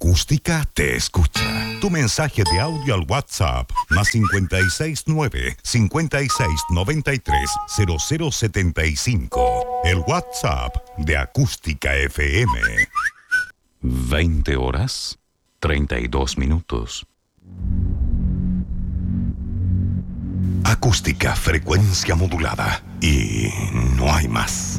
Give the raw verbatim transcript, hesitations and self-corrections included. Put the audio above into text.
Acústica te escucha. Tu mensaje de audio al WhatsApp más cincuenta y seis nueve, cincuenta y seis noventa y tres, cero cero setenta y cinco. El WhatsApp de Acústica F M. veinte horas, treinta y dos minutos. Acústica, frecuencia modulada. Y no hay más.